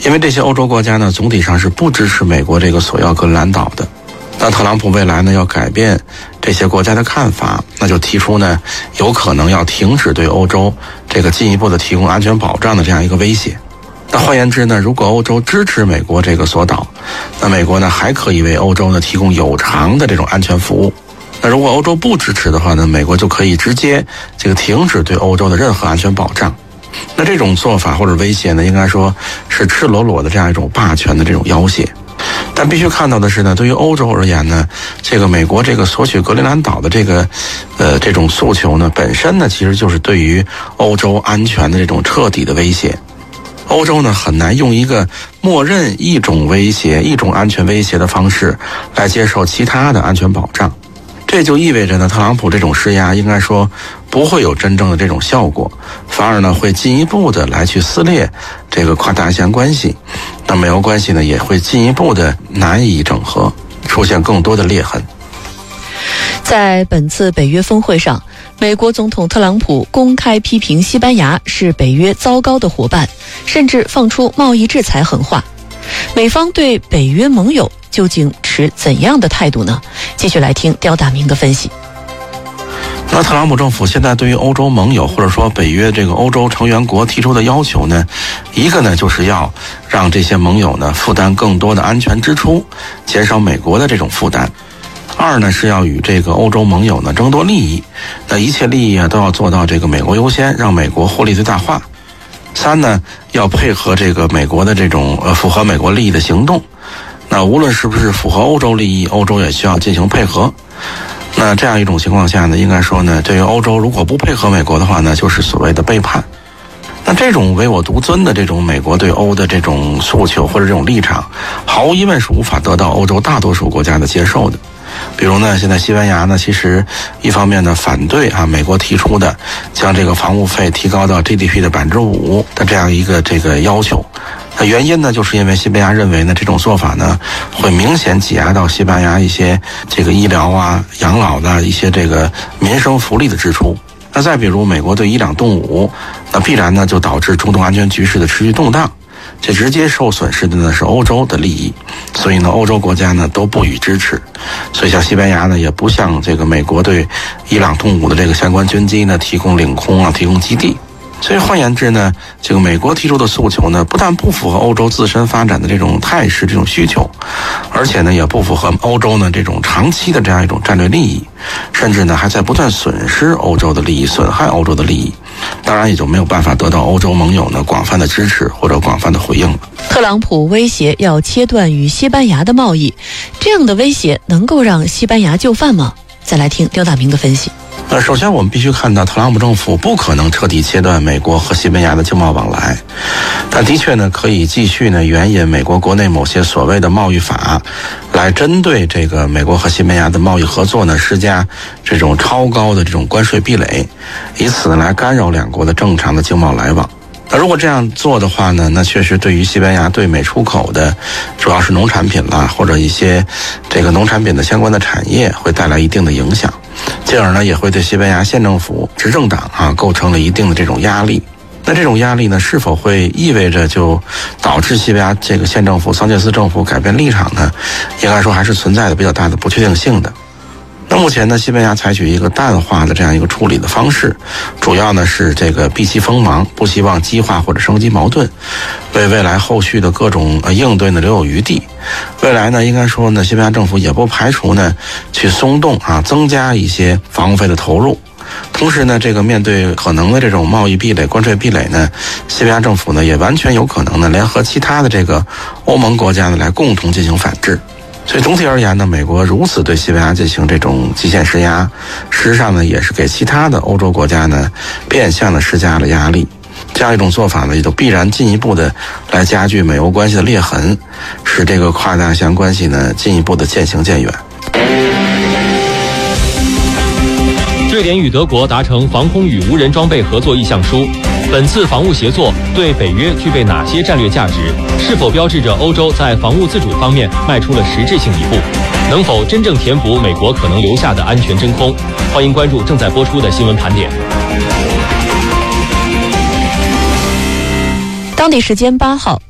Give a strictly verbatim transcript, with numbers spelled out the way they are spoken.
因为这些欧洲国家呢，总体上是不支持美国这个索要格陵兰岛的。那特朗普未来呢要改变这些国家的看法，那就提出呢有可能要停止对欧洲这个进一步的提供安全保障的这样一个威胁。那换言之呢，如果欧洲支持美国这个索岛，那美国呢还可以为欧洲呢提供有偿的这种安全服务。那如果欧洲不支持的话呢，美国就可以直接这个停止对欧洲的任何安全保障。那这种做法或者威胁呢，应该说是赤裸裸的这样一种霸权的这种要挟。但必须看到的是呢，对于欧洲而言呢，这个美国这个索取格陵兰岛的这个呃这种诉求呢，本身呢其实就是对于欧洲安全的这种彻底的威胁。欧洲呢很难用一个默认一种威胁、一种安全威胁的方式来接受其他的安全保障。这就意味着呢，特朗普这种施压应该说不会有真正的这种效果，反而呢会进一步的来去撕裂这个跨大西洋关系。那美欧关系呢也会进一步的难以整合，出现更多的裂痕。 在本次北约峰会上，美国总统特朗普公开批评西班牙是北约糟糕的伙伴，甚至放出贸易制裁狠话。美方对北约盟友究竟持怎样的态度呢？继续来听刁大明的分析。 那特朗普政府现在对于欧洲盟友或者说北约这个欧洲成员国提出的要求呢，一个呢就是要让这些盟友呢负担更多的安全支出，减少美国的这种负担。二呢是要与这个欧洲盟友呢争夺利益，那一切利益啊都要做到这个美国优先，让美国获利最大化。三呢要配合这个美国的这种呃符合美国利益的行动，那无论是不是符合欧洲利益，欧洲也需要进行配合。那这样一种情况下呢，应该说呢，对于欧洲如果不配合美国的话呢，就是所谓的背叛。那这种唯我独尊的这种美国对欧的这种诉求或者这种立场，毫无疑问是无法得到欧洲大多数国家的接受的。比如呢，现在西班牙呢，其实一方面呢反对啊美国提出的将这个房屋费提高到 G D P 的百分之五的这样一个这个要求。那原因呢，就是因为西班牙认为呢，这种做法呢会明显挤压到西班牙一些这个医疗啊、养老的一些这个民生福利的支出。那再比如美国对伊朗动武，那必然呢就导致中东安全局势的持续动荡。这直接受损失的呢是欧洲的利益，所以呢欧洲国家呢都不予支持。所以像西班牙呢也不向这个美国对伊朗动武的这个相关军机呢提供领空啊，提供基地。所以换言之呢，这个美国提出的诉求呢，不但不符合欧洲自身发展的这种态势、这种需求，而且呢，也不符合欧洲呢这种长期的这样一种战略利益，甚至呢还在不断损失欧洲的利益，损害欧洲的利益。当然也就没有办法得到欧洲盟友呢广泛的支持或者广泛的回应了。 特朗普威胁要切断与西班牙的贸易，这样的威胁能够让西班牙就范吗？再来听刁大明的分析。 呃，首先我们必须看到，特朗普政府不可能彻底切断美国和西班牙的经贸往来，但的确呢，可以继续呢援引美国国内某些所谓的贸易法，来针对这个美国和西班牙的贸易合作呢施加这种超高的这种关税壁垒，以此呢来干扰两国的正常的经贸来往。那如果这样做的话呢，那确实对于西班牙对美出口的主要是农产品啦，或者一些这个农产品的相关的产业会带来一定的影响，进而呢也会对西班牙县政府执政党啊构成了一定的这种压力。那这种压力呢是否会意味着就导致西班牙这个县政府桑切斯政府改变立场呢？应该说还是存在的比较大的不确定性的。那目前呢，西班牙采取一个淡化的这样一个处理的方式，主要呢是这个避其锋芒，不希望激化或者升级矛盾，为未来后续的各种呃应对呢留有余地。未来呢，应该说呢，西班牙政府也不排除呢去松动啊，增加一些防务费的投入。同时呢，这个面对可能的这种贸易壁垒、关税壁垒呢，西班牙政府呢也完全有可能呢联合其他的这个欧盟国家呢来共同进行反制。所以总体而言呢，美国如此对西班牙进行这种极限施压，实际上呢也是给其他的欧洲国家呢变相的施加了压力。这样一种做法呢，也就必然进一步的来加剧美欧关系的裂痕，使这个跨大西洋关系呢进一步的渐行渐远。 瑞典与德国达成防空与无人装备合作意向书，本次防务协作对北约具备哪些战略价值？是否标志着欧洲在防务自主方面迈出了实质性一步？能否真正填补美国可能留下的安全真空？欢迎关注正在播出的新闻盘点。 当地时间八号。